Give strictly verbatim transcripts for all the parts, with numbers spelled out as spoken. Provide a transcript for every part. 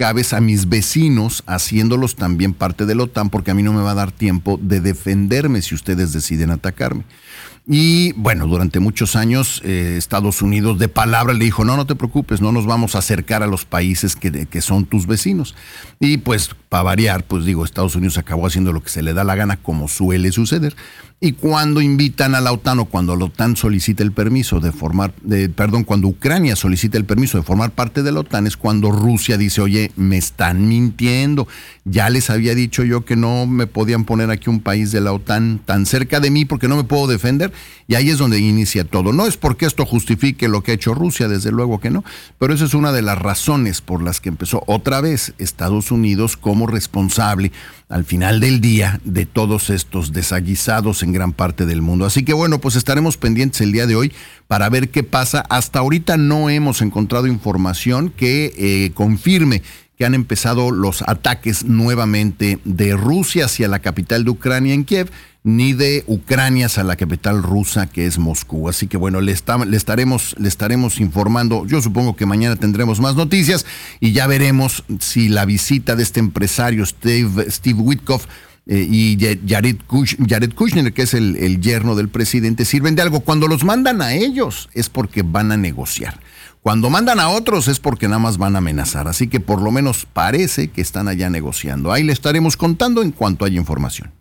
menoscabes a mis vecinos haciéndolos también parte de la OTAN, porque a mí no me va a dar tiempo de defenderme si ustedes deciden atacarme. Y bueno, durante muchos años eh, Estados Unidos de palabra le dijo, no, no te preocupes, no nos vamos a acercar a los países que, que son tus vecinos. Y pues para variar, pues digo, Estados Unidos acabó haciendo lo que se le da la gana, como suele suceder. Y cuando invitan a la OTAN o cuando la OTAN solicita el permiso de formar, de, perdón, cuando Ucrania solicita el permiso de formar parte de la OTAN, es cuando Rusia dice, oye, me están mintiendo. Ya les había dicho yo que no me podían poner aquí un país de la OTAN tan cerca de mí porque no me puedo defender. Y ahí es donde inicia todo. No es porque esto justifique lo que ha hecho Rusia, desde luego que no, pero esa es una de las razones por las que empezó otra vez Estados Unidos como responsable al final del día de todos estos desaguisados en gran parte del mundo. Así que bueno, pues estaremos pendientes el día de hoy para ver qué pasa. Hasta ahorita no hemos encontrado información que eh, confirme que han empezado los ataques nuevamente de Rusia hacia la capital de Ucrania en Kiev, ni de Ucrania hacia la capital rusa que es Moscú. Así que bueno, le, está, le, estaremos, le estaremos informando. Yo supongo que mañana tendremos más noticias y ya veremos si la visita de este empresario Steve, Steve Witkoff eh, y Jared, Kush, Jared Kushner, que es el, el yerno del presidente, sirven de algo. Cuando los mandan a ellos es porque van a negociar. Cuando mandan a otros es porque nada más van a amenazar. Así que por lo menos parece que están allá negociando. Ahí le estaremos contando en cuanto haya información.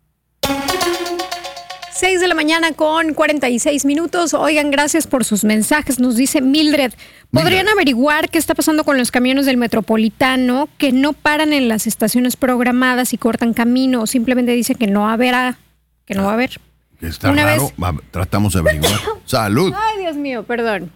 seis de la mañana con cuarenta y seis minutos. Oigan, gracias por sus mensajes. Nos dice Mildred, ¿podrían Mildred. averiguar qué está pasando con los camiones del Metropolitano que no paran en las estaciones programadas y cortan camino? O simplemente dice que no va a haber, que no va a haber. Está Una raro. Vez... Va, tratamos de averiguar. ¡Salud! Ay, Dios mío, perdón.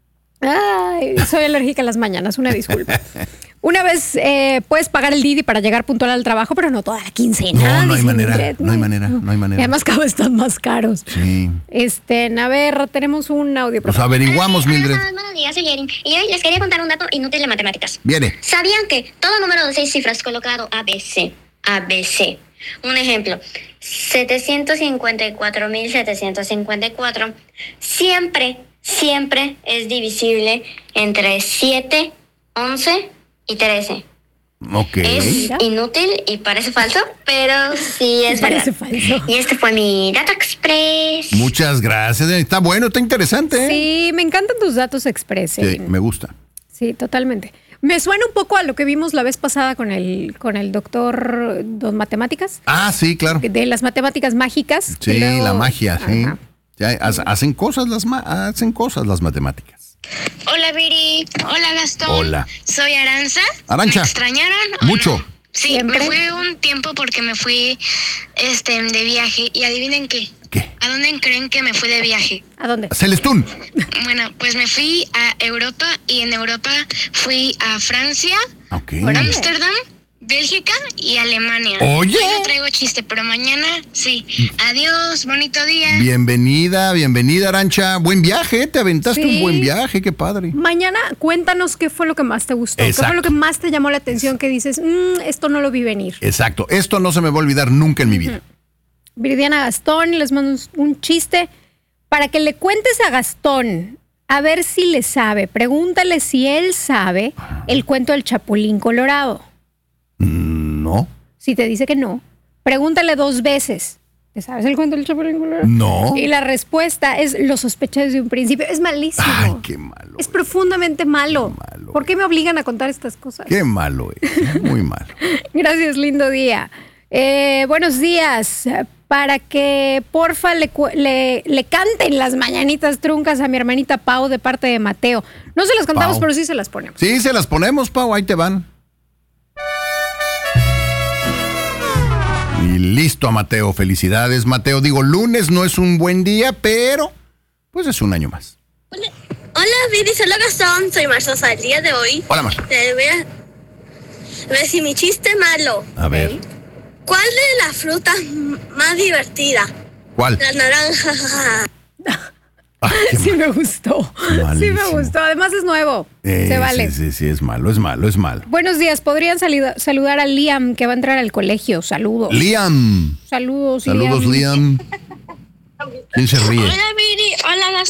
Ay, soy alérgica a las mañanas, una disculpa. Una vez eh, puedes pagar el Didi para llegar puntual al trabajo, pero no toda la quincena. No, no hay manera, Mildred, no hay manera, no hay manera. Y además cada vez están más caros. Sí. Este, a ver, tenemos un audio. Los averiguamos, Mildred. Hola, buenos días, soy Yerin. Y hoy les quería contar un dato inútil de matemáticas. Viene. ¿Sabían que todo número de seis cifras colocado A B C, A B C, un ejemplo, setecientos cincuenta y cuatro mil setecientos cincuenta y cuatro, siempre, siempre es divisible entre siete, once y trece? Ok. Es Mira. inútil y parece falso, pero sí es parece verdad. falso. Y este fue mi Dato Express. Muchas gracias. Está bueno, está interesante. ¿eh? Sí, me encantan tus datos express. Sí, me gusta. Sí, totalmente. Me suena un poco a lo que vimos la vez pasada con el con el doctor Don Matemáticas. Ah, sí, claro. De las matemáticas mágicas. Sí, luego... la magia, Ajá. sí. Ya, hacen cosas las ma- hacen cosas las matemáticas. Hola, Viri. Hola, Gastón. Hola. Soy Aranza. Arancha. ¿Me extrañaron? Mucho. No? Sí, ¿Siempre? me fui un tiempo porque me fui este, de viaje. Y adivinen qué. ¿Qué? ¿A dónde creen que me fui de viaje? ¿A dónde? Celestún. Bueno, pues me fui a Europa y en Europa fui a Francia, Ok. Ámsterdam, Bélgica y Alemania. Oye. Hoy no traigo chiste, pero mañana sí. Adiós, bonito día. Bienvenida, bienvenida, Arancha. Buen viaje, te aventaste Sí. un buen viaje, qué padre. Mañana cuéntanos qué fue lo que más te gustó. Exacto. ¿Qué fue lo que más te llamó la atención que dices, mmm, esto no lo vi venir? Exacto, esto no se me va a olvidar nunca en mi vida. Viridiana Gastón, les mando un, un chiste para que le cuentes a Gastón, a ver si le sabe. Pregúntale si él sabe el cuento del Chapulín Colorado. No, Si te dice que no, pregúntale dos veces. ¿Te sabes el cuento del Chapulín Colorado? no. Y la respuesta es lo sospeché desde un principio. Es malísimo. Ay, qué malo. Es profundamente malo. Qué malo. ¿Por qué me obligan a contar estas cosas? Qué malo es, muy malo. Gracias, lindo día. Eh, buenos días. Para que porfa le, cu- le, le canten las mañanitas truncas a mi hermanita Pau de parte de Mateo. No se las cantamos, Pau. pero sí se las ponemos. Sí, se las ponemos, Pau, ahí te van. Y listo, Mateo, felicidades, Mateo. Digo, lunes no es un buen día, pero pues es un año más. Hola, hola Viri, hola Gastón, soy Marzosa. El día de hoy Hola, Mar. te voy a decir mi chiste malo. A ver, ¿Cuál es la fruta m- más divertida? ¿cuál? La naranja. Ah, qué Sí mal. me gustó. Sí Malísimo. me gustó. Además es nuevo. Eh, se vale. Sí, sí, sí, es malo, es malo, es malo. Buenos días. ¿Podrían salida- saludar a Liam que va a entrar al colegio? Saludos. Liam. Saludos, Saludos, Liam. ¿Quién se ríe? Hola, Viri. Hola, Gastón.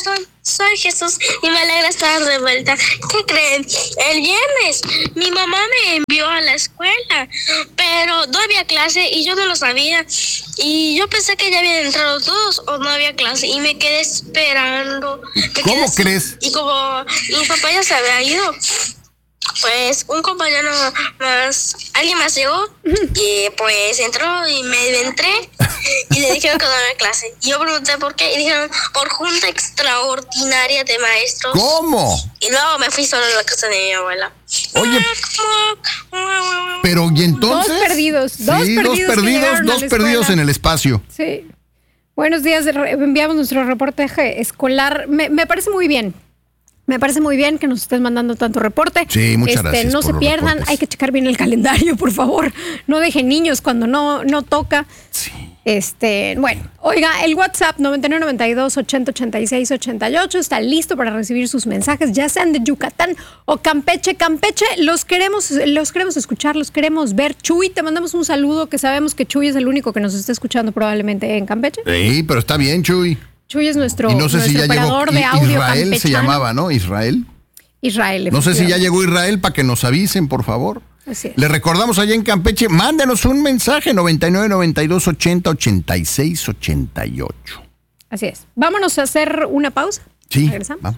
soy Jesús y me alegra estar de vuelta. ¿Qué creen? El viernes mi mamá me envió a la escuela, pero no había clase y yo no lo sabía. Y yo pensé que ya habían entrado todos o no había clase y me quedé esperando. Me ¿Cómo quedé crees? Y como mi papá ya se había ido, pues un compañero más, alguien más llegó y pues entró y me entré y le dijeron que no había clase. Y yo pregunté por qué y dijeron por junta extraordinaria de maestros. ¿Cómo? Y luego me fui solo a la casa de mi abuela. Oye, pero ¿y entonces? Dos perdidos, Sí, dos perdidos. dos que perdidos, llegaron a dos la perdidos escuela. en el espacio. Sí. Buenos días, re- enviamos nuestro reportaje escolar. Me, me parece muy bien. Me parece muy bien que nos estés mandando tanto reporte. Sí, muchas Este, gracias No por se los pierdan, reportes. hay que checar bien el calendario, por favor. No dejen niños cuando no, no toca. Sí. Este, bueno, oiga, el WhatsApp noventa y nueve noventa y dos ochenta ochenta y seis ochenta y ocho está listo para recibir sus mensajes, ya sean de Yucatán o Campeche. Campeche, los queremos, los queremos escuchar, los queremos ver. Chuy, te mandamos un saludo, que sabemos que Chuy es el único que nos está escuchando probablemente en Campeche. Sí, pero está bien, Chuy. Chuy es nuestro, Y no sé si nuestro ya llegó operador de I- audio Israel, se campechano. llamaba, ¿no? Israel. Israel. No sé si ya efectivamente. llegó Israel para que nos avisen, por favor. Así es. Le recordamos allá en Campeche, mándenos un mensaje noventa y nueve noventa y dos ochenta ochenta y seis ochenta y ocho. Así es. Vámonos a hacer una pausa. Sí, Regresamos. vamos.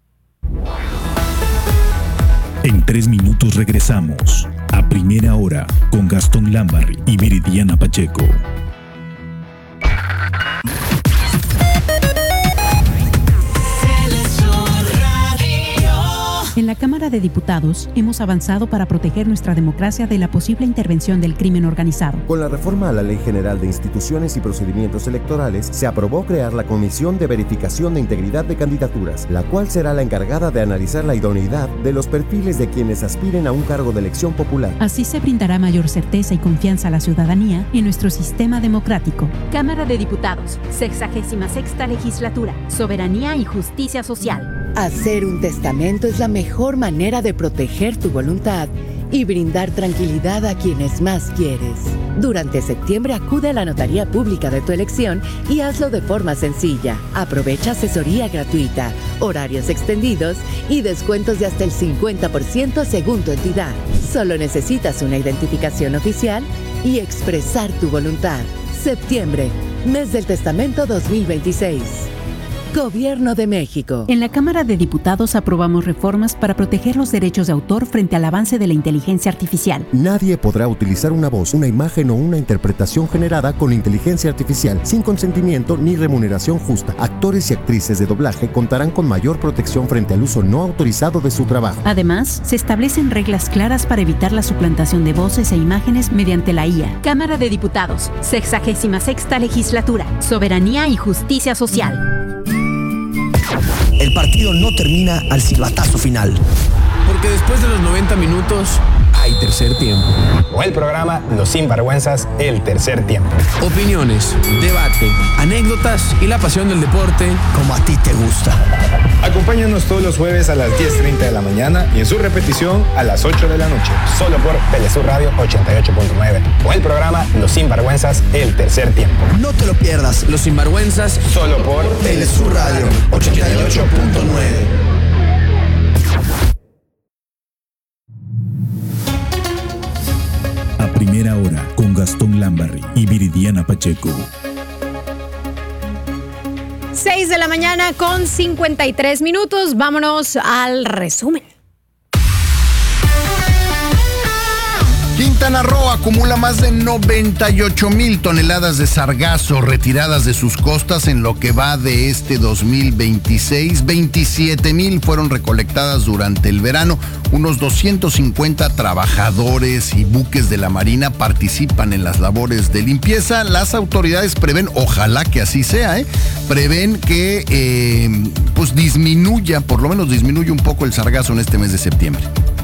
En tres minutos regresamos a Primera Hora con Gastón Lambarri y Viridiana Pacheco. En la Cámara de Diputados hemos avanzado para proteger nuestra democracia de la posible intervención del crimen organizado. Con la reforma a la Ley General de Instituciones y Procedimientos Electorales, se aprobó crear la Comisión de Verificación de Integridad de Candidaturas, la cual será la encargada de analizar la idoneidad de los perfiles de quienes aspiren a un cargo de elección popular. Así se brindará mayor certeza y confianza a la ciudadanía en nuestro sistema democrático. Cámara de Diputados, sexagésima sexta legislatura, soberanía y justicia social. Hacer un testamento es la mejor manera de proteger tu voluntad y brindar tranquilidad a quienes más quieres. Durante septiembre acude a la notaría pública de tu elección y hazlo de forma sencilla. Aprovecha asesoría gratuita, horarios extendidos y descuentos de hasta el cincuenta por ciento según tu entidad. Solo necesitas una identificación oficial y expresar tu voluntad. Septiembre, mes del testamento dos mil veintiséis. Gobierno de México. En la Cámara de Diputados aprobamos reformas para proteger los derechos de autor frente al avance de la inteligencia artificial. Nadie podrá utilizar una voz, una imagen o una interpretación generada con inteligencia artificial sin consentimiento ni remuneración justa. Actores y actrices de doblaje contarán con mayor protección frente al uso no autorizado de su trabajo. Además, se establecen reglas claras para evitar la suplantación de voces e imágenes mediante la I A. Cámara de Diputados, sexagésima sexta legislatura, soberanía y justicia social. El partido no termina al silbatazo final. Porque después de los noventa minutos hay tercer tiempo. O el programa Los Sinvergüenzas, el tercer tiempo. Opiniones, debate, anécdotas y la pasión del deporte como a ti te gusta. Acompáñanos todos los jueves a las diez treinta de la mañana y en su repetición a las ocho de la noche. Solo por Telesur Radio ochenta y ocho punto nueve. O el programa Los Sinvergüenzas, el tercer tiempo. No te lo pierdas. Los Sinvergüenzas. Solo por Telesur Radio ochenta y ocho punto nueve. A Primera Hora con Gastón Lambarri y Viridiana Pacheco. seis de la mañana con cincuenta y tres minutos. Vámonos al resumen. Quintana Roo acumula más de noventa y ocho mil toneladas de sargazo retiradas de sus costas en lo que va de este dos mil veintiséis. veintisiete mil fueron recolectadas durante el verano. Unos doscientos cincuenta trabajadores y buques de la Marina participan en las labores de limpieza. Las autoridades prevén, ojalá que así sea, ¿eh? prevén que eh, pues disminuya, por lo menos disminuya un poco el sargazo en este mes de septiembre.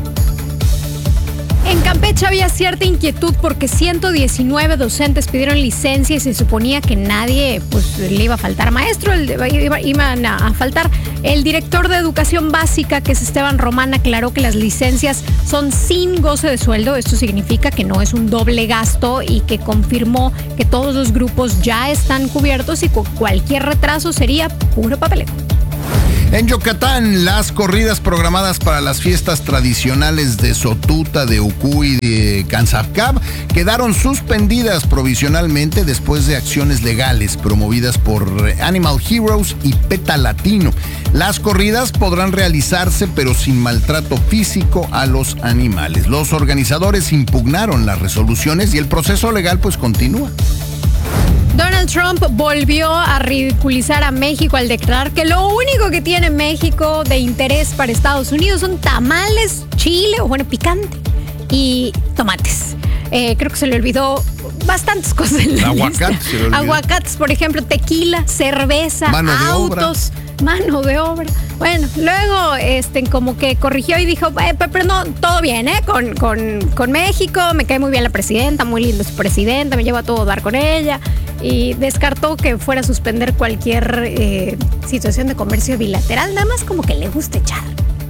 En Campeche había cierta inquietud porque ciento diecinueve docentes pidieron licencia y se suponía que nadie pues, le iba a faltar maestro, el, iba, iban a faltar. El director de Educación Básica, que es Esteban Román, aclaró que las licencias son sin goce de sueldo. Esto significa que no es un doble gasto y que confirmó que todos los grupos ya están cubiertos y cualquier retraso sería puro papeleo. En Yucatán, las corridas programadas para las fiestas tradicionales de Sotuta, de Ucú y de Canzacab quedaron suspendidas provisionalmente después de acciones legales promovidas por Animal Heroes y PETA Latino. Las corridas podrán realizarse, pero sin maltrato físico a los animales. Los organizadores impugnaron las resoluciones y el proceso legal pues continúa. Donald Trump volvió a ridiculizar a México al declarar que lo único que tiene México de interés para Estados Unidos son tamales, chile o bueno, picante y tomates. Eh, creo que se le olvidó bastantes cosas en la Aguacate, lista. se le olvidó. Aguacates, por ejemplo, tequila, cerveza, mano de autos, obra. mano de obra. Bueno, luego este, como que corrigió y dijo, eh, pero no, todo bien, ¿eh? Con, con, con México, me cae muy bien la presidenta, muy lindo su presidenta, me lleva a todo dar con ella. Y descartó que fuera a suspender cualquier eh, situación de comercio bilateral, nada más como que le gusta echar.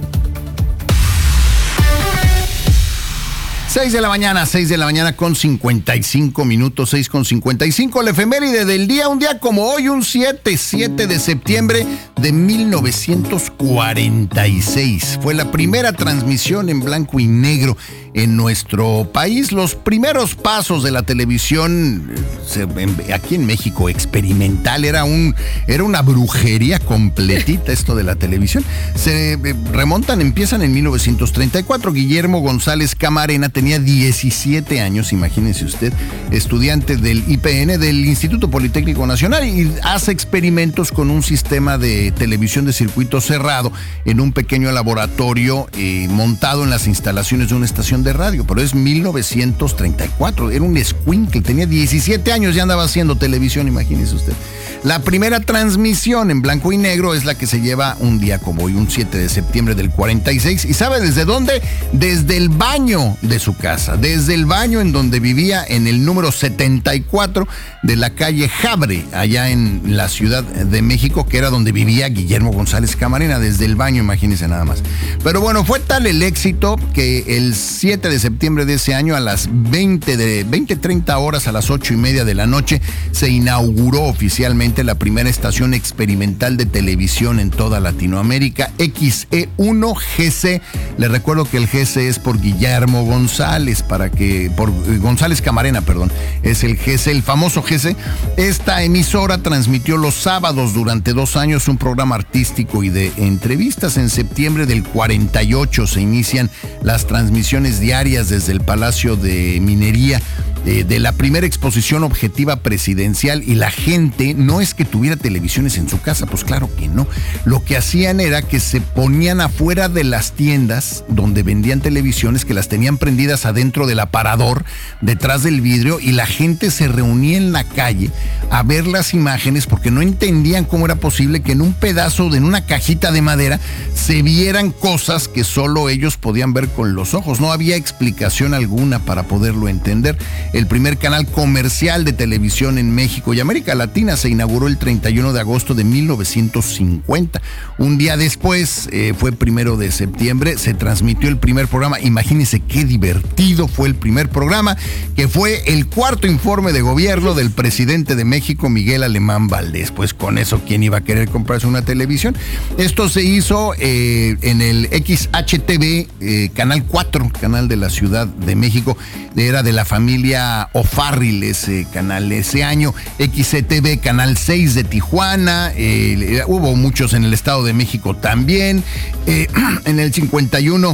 seis de la mañana, seis de la mañana con cincuenta y cinco minutos, seis con cincuenta y cinco, la efeméride del día, un día como hoy, un siete, siete de septiembre de mil novecientos cuarenta y seis. Fue la primera transmisión en blanco y negro en nuestro país. Los primeros pasos de la televisión se, en, aquí en México experimental, era, un, era una brujería completita esto de la televisión. Se eh, remontan, empiezan en mil novecientos treinta y cuatro. Guillermo González Camarena tenía diecisiete años, imagínense usted, estudiante del I P N, del Instituto Politécnico Nacional, y hace experimentos con un sistema de televisión de circuito cerrado en un pequeño laboratorio eh, montado en las instalaciones de una estación de radio, pero es mil novecientos treinta y cuatro, era un escuincle, tenía diecisiete años, ya andaba haciendo televisión, imagínese usted. La primera transmisión en blanco y negro es la que se lleva un día como hoy, un siete de septiembre del cuarenta y seis, y ¿sabe desde dónde? Desde el baño de su casa, desde el baño en donde vivía, en el número setenta y cuatro de la calle Jabre, allá en la Ciudad de México, que era donde vivía Guillermo González Camarena, desde el baño, imagínense nada más. Pero bueno, fue tal el éxito que el siete de septiembre de ese año, a las veinte de veinte treinta horas, a las ocho y media de la noche, se inauguró oficialmente la primera estación experimental de televisión en toda Latinoamérica, X E uno G C. Le recuerdo que el G C es por Guillermo González, para que, por eh, González Camarena, perdón, es el G C, el famoso G C. Esta emisora transmitió los sábados durante dos años un programa artístico y de entrevistas. En septiembre del cuarenta y ocho se inician las transmisiones diarias desde el Palacio de Minería de, de la primera exposición objetiva presidencial, y la gente no es que tuviera televisiones en su casa, pues claro que no. Lo que hacían era que se ponían afuera de las tiendas donde vendían televisiones, que las tenían prendidas adentro del aparador, detrás del vidrio, y la gente se reunía en la calle a ver las imágenes porque no entendían cómo era posible que en un pedazo, de, en una cajita de madera, se vieran cosas que solo ellos podían ver con los ojos. No había explicación alguna para poderlo entender. El primer canal comercial de televisión en México y América Latina se inauguró el treinta y uno de agosto de mil novecientos cincuenta. Un día después, eh, fue primero de septiembre, se transmitió el primer programa. Imagínense qué divertido fue el primer programa, que fue el cuarto informe de gobierno del presidente de México, Miguel Alemán Valdés. Pues con eso, ¿quién iba a querer comprarse una televisión? Esto se hizo eh, en el X H T V, eh, Canal cuatro, canal de la Ciudad de México. Era de la familia O'Farrill ese canal. Ese año, X C T V, Canal seis de Tijuana. Eh, hubo muchos en el Estado de México también. Eh, en el cincuenta y uno,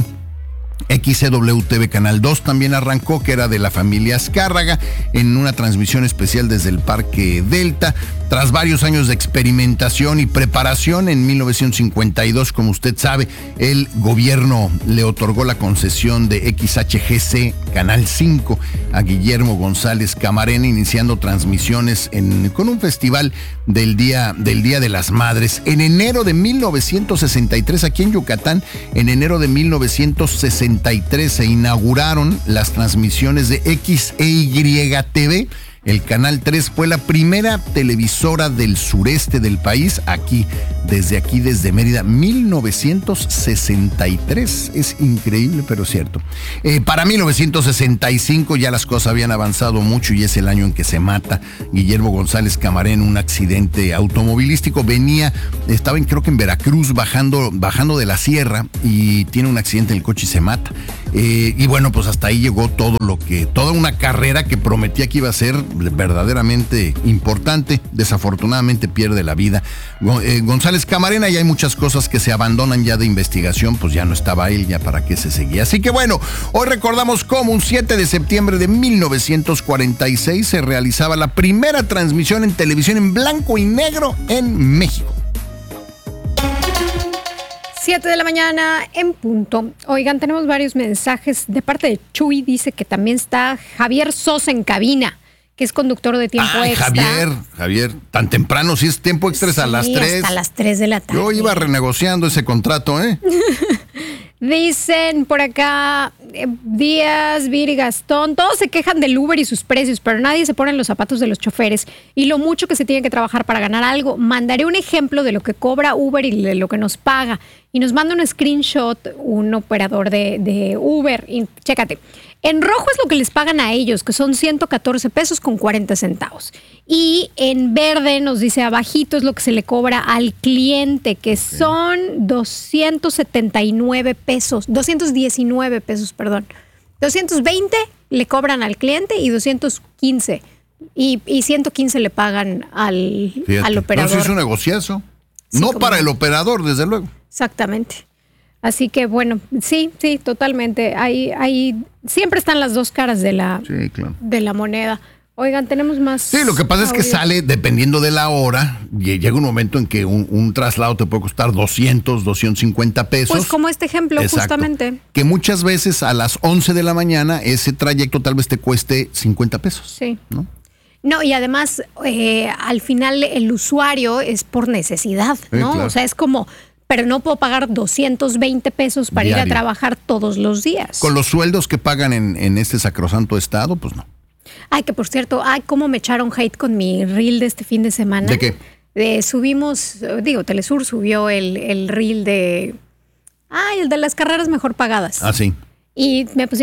X C W T V Canal dos también arrancó, que era de la familia Azcárraga, en una transmisión especial desde el Parque Delta. Tras varios años de experimentación y preparación, en mil novecientos cincuenta y dos, como usted sabe, el gobierno le otorgó la concesión de X H G C Canal cinco a Guillermo González Camarena, iniciando transmisiones en, con un festival del día, del Día de las Madres. En enero de mil novecientos sesenta y tres, aquí en Yucatán, en enero de mil novecientos sesenta y tres se inauguraron las transmisiones de X E Y T V, el Canal tres fue la primera televisora del sureste del país, aquí, desde aquí, desde Mérida, mil novecientos sesenta y tres. Es increíble, pero cierto. Eh, para mil novecientos sesenta y cinco ya las cosas habían avanzado mucho y es el año en que se mata Guillermo González Camarena en un accidente automovilístico. Venía, estaba en, creo que en Veracruz, bajando, bajando de la sierra y tiene un accidente en el coche y se mata. Eh, y bueno, pues hasta ahí llegó todo lo que, toda una carrera que prometía que iba a ser verdaderamente importante. Desafortunadamente pierde la vida eh, González Camarena, y hay muchas cosas que se abandonan ya de investigación, pues ya no estaba él, ya para qué se seguía. Así que bueno, hoy recordamos cómo un siete de septiembre de mil novecientos cuarenta y seis se realizaba la primera transmisión en televisión en blanco y negro en México. siete de la mañana en punto. Oigan, tenemos varios mensajes de parte de Chuy. Dice que también está Javier Sosa en cabina, que es conductor de tiempo Ay, extra. Javier, Javier, tan temprano, si es tiempo extra, es Sí, a las tres. hasta las tres de la tarde. Yo iba renegociando ese contrato, ¿eh? Dicen por acá, eh, Díaz, Viri, Gastón, todos se quejan del Uber y sus precios, pero nadie se pone en los zapatos de los choferes y lo mucho que se tiene que trabajar para ganar algo. Mandaré un ejemplo de lo que cobra Uber y de lo que nos paga. Y nos manda un screenshot un operador de, de Uber. Y chécate. En rojo es lo que les pagan a ellos, que son ciento catorce pesos con cuarenta centavos. Y en verde nos dice abajito es lo que se le cobra al cliente, que son doscientos setenta y nueve pesos, doscientos diecinueve pesos, perdón. doscientos veinte le cobran al cliente y doscientos quince. Y, y ciento quince le pagan al, al operador. Entonces es un negociazo. Sí, no como- para el operador, desde luego. Exactamente. Así que bueno, sí, sí, totalmente. Ahí, ahí siempre están las dos caras de la, Sí, claro. de la moneda. Oigan, tenemos más. Sí, lo que pasa es que audio. sale dependiendo de la hora. y Llega un momento en que un, un traslado te puede costar doscientos, doscientos cincuenta pesos. Pues como este ejemplo, Exacto. justamente. Que muchas veces a las once de la mañana ese trayecto tal vez te cueste cincuenta pesos. Sí. ¿No? No, y además, eh, al final el usuario es por necesidad, Sí, ¿no? claro. O sea, es como, pero no puedo pagar doscientos veinte pesos para ir Diario. a trabajar todos los días. Con los sueldos que pagan en, en este sacrosanto estado, pues no. Ay, que por cierto, ay, cómo me echaron hate con mi reel de este fin de semana. ¿De qué? De, subimos, digo, Telesur subió el, el reel de, ay, el de las carreras mejor pagadas. Ah, sí. Y me pusieron